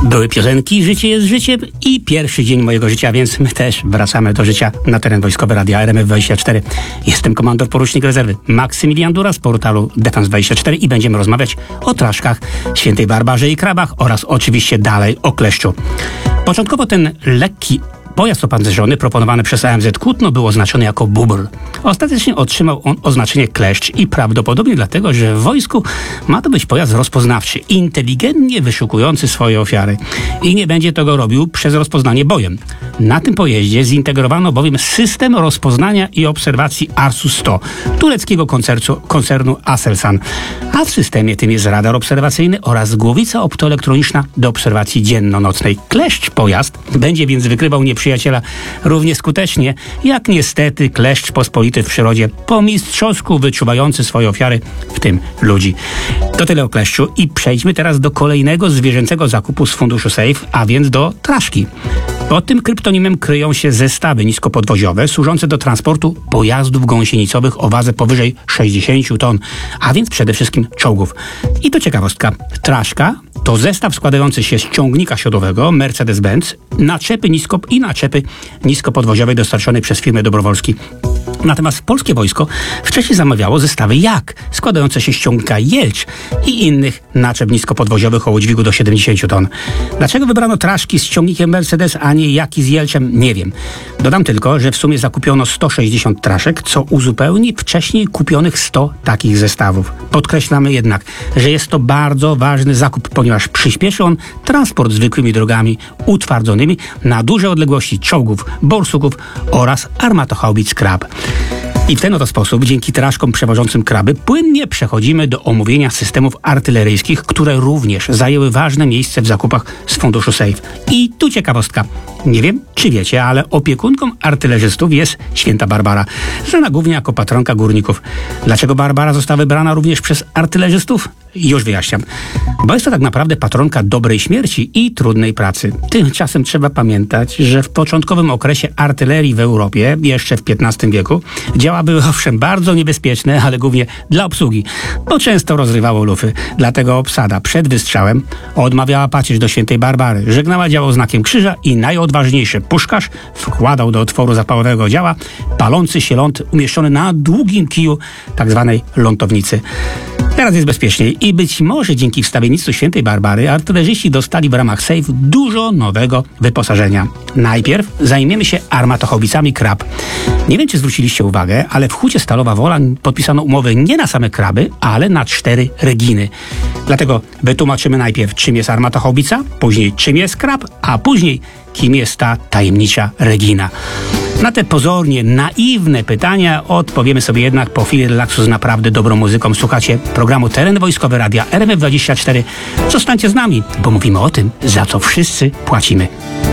Były piosenki, życie jest życiem i pierwszy dzień mojego życia, więc my też wracamy do życia na teren Wojskowy Radia RMF24. Jestem komandor porucznik rezerwy Maksymilian Dura z portalu Defense24 i będziemy rozmawiać o traszkach, świętej Barbarze i krabach oraz oczywiście dalej o kleszczu. Początkowo ten lekki pojazd opancerzony proponowany przez AMZ Kutno był oznaczony jako bubr. Ostatecznie otrzymał on oznaczenie kleszcz i prawdopodobnie dlatego, że w wojsku ma to być pojazd rozpoznawczy, inteligentnie wyszukujący swoje ofiary. I nie będzie tego robił przez rozpoznanie bojem. Na tym pojeździe zintegrowano bowiem system rozpoznania i obserwacji Arsus-100, tureckiego koncernu Aselsan. A w systemie tym jest radar obserwacyjny oraz głowica optoelektroniczna do obserwacji dzienno-nocnej. Kleszcz pojazd będzie więc wykrywał nieprzyjaciela równie skutecznie, jak niestety kleszcz pospolity w przyrodzie, po mistrzowsku wyczuwający swoje ofiary, w tym ludzi. To tyle o kleszczu i przejdźmy teraz do kolejnego zwierzęcego zakupu z funduszu SAFE, a więc do traszki. Pod tym kryptonimem kryją się zestawy niskopodwoziowe służące do transportu pojazdów gąsienicowych o wadze powyżej 60 ton, a więc przede wszystkim czołgów. I to ciekawostka. Traszka to zestaw składający się z ciągnika siodowego Mercedes-Benz, naczepy niskopodwoziowej dostarczonej przez firmę Dobrowolski. Natomiast polskie wojsko wcześniej zamawiało zestawy jak składające się z ciągnika Jelcz i innych naczep niskopodwoziowych o udźwigu do 70 ton. Dlaczego wybrano traszki z ciągnikiem Mercedes, a nie jaki z Jelczem? Nie wiem. Dodam tylko, że w sumie zakupiono 160 traszek, co uzupełni wcześniej kupionych 100 takich zestawów. Podkreślamy jednak, że jest to bardzo ważny zakup, ponieważ przyspieszy on transport zwykłymi drogami utwardzonymi na duże odległości czołgów, borsuków oraz armatochaubic Krab. I w ten oto sposób, dzięki traszkom przewożącym kraby, płynnie przechodzimy do omówienia systemów artyleryjskich, które również zajęły ważne miejsce w zakupach z funduszu SAFE. I tu ciekawostka. Nie wiem, czy wiecie, ale opiekunką artylerzystów jest święta Barbara, znana głównie jako patronka górników. Dlaczego Barbara została wybrana również przez artylerzystów? Już wyjaśniam. Bo jest to tak naprawdę patronka dobrej śmierci i trudnej pracy. Tymczasem trzeba pamiętać, że w początkowym okresie artylerii w Europie, jeszcze w XV wieku, działa były owszem bardzo niebezpieczne, ale głównie dla obsługi, bo często rozrywało lufy. Dlatego obsada przed wystrzałem odmawiała pacierz do świętej Barbary, żegnała działo znakiem krzyża i najodważniejszy puszkarz wkładał do otworu zapałowego działa palący się ląd umieszczony na długim kiju tzw. lądownicy. Teraz jest bezpieczniej i być może dzięki wstawiennictwu świętej Barbary artylerzyści dostali w ramach SAFE dużo nowego wyposażenia. Najpierw zajmiemy się armatochaubicami Krab. Nie wiem, czy zwróciliście uwagę, ale w Hucie Stalowa Wola podpisano umowę nie na same kraby, ale na 4 Reginy. Dlatego wytłumaczymy najpierw, czym jest armatochaubica, później czym jest krab, a później kim jest ta tajemnicza Regina. Na te pozornie naiwne pytania odpowiemy sobie jednak po chwili relaksu z naprawdę dobrą muzyką. Słuchacie programu Teren Wojskowy Radia RMF24. Zostańcie z nami, bo mówimy o tym, za co wszyscy płacimy.